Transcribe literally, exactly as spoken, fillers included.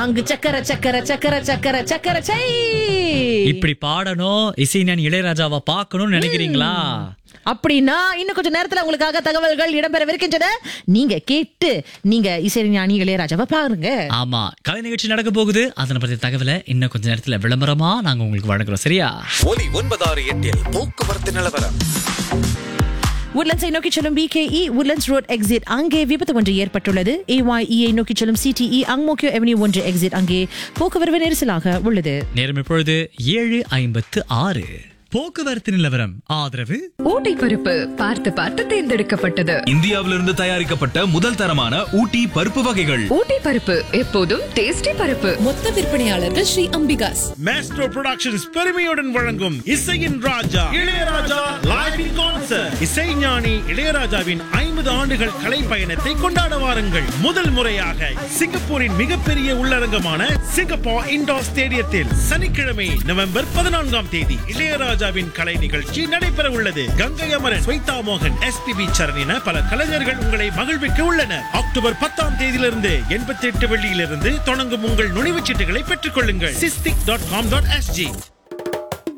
நான்கு சக்கர சக்கர சக்கர சக்கர சக்கர சை. இப்படி பாடணும், இசைஞானி இளையராஜாவை பார்க்கணும்னு நினைக்கிறீங்களா? அப்படின்னா இன்னும் கொஞ்சம் நேரத்துல உங்களுக்காக தகவல்கள் இடம்பெறவிருக்கின்றன. நீங்க கேட்டு நீங்க இசைஞானி இளையராஜாவை பாருங்க. ஆமா, கலை நிகழ்ச்சி நடக்க போகுது. அதனை பற்றிய தகவலை இன்னும் கொஞ்ச நேரத்துல விளம்பரமா நாங்க உங்களுக்கு வழங்குறோம். சரியா? ஒலி ஒன்பதாறு எட்டில் போக்குவரத்து நிலவரம். உட்லண்ட்ஸை நோக்கி செல்லும் பிகேஇ உட்லண்ட்ஸ் ரோட் எக்ஸிட் அங்கே விபத்து ஒன்று ஏற்பட்டுள்ளது. ஏஒய்இஐ நோக்கி செல்லும் சிடிஇ அங்மோக்கியோ அவென்யூ ஒன்று எக்ஸிட் அங்கே போக்குவரவு நெரிசலாக உள்ளது. நேரம் இப்பொழுது ஏழு ஐம்பத்து ஆறு. போக்குவரத்து நிலவரம் ஆதரவு ஊட்டி பருப்பு பார்த்து பார்த்து தேர்ந்தெடுக்கப்பட்டது. இந்தியாவிலிருந்து தயாரிக்கப்பட்ட முதல் தரமான ஊட்டி பருப்பு வகைகள். ஊட்டி பருப்பு எப்போதும் டேஸ்டி பருப்பு. மொத்த விற்பனையாளர்கள் ஸ்ரீ அம்பிகாஸ். மேஸ்ட்ரோ புரொடக்ஷன்ஸ் பெருமையுடன் வழங்கும் இசையின் ராஜா இளையராஜா லைவ் இன் கான்சர்ட். இசைஞானி இளையராஜாவின் ஐம்பது ஆண்டுகள் கலை பயணத்தை கொண்டாட வாருங்கள். முதல் முறையாக சிங்கப்பூரின் மிகப்பெரிய உள்ளரங்கமான சிங்கப்பூர் இண்டோர் ஸ்டேடியத்தில் சனிக்கிழமை நவம்பர் பதினான்காம் தேதி இளையராஜாவின் கலை நிகழ்ச்சி நடைபெற உள்ளது. கங்கை அமரன், ஸ்வைதா மோகன், எஸ்பிபி சரண் என பல கலைஞர்கள் உங்களை மகிழ்விக்க உள்ளனர். அக்டோபர் பத்தாம் தேதியிலிருந்து எண்பத்தி எட்டு வெள்ளியிலிருந்து தொடங்கும் உங்கள் நுழைவுச் சீட்டுகளை பெற்றுக் கொள்ளுங்கள். SISTIC dot com dot SG.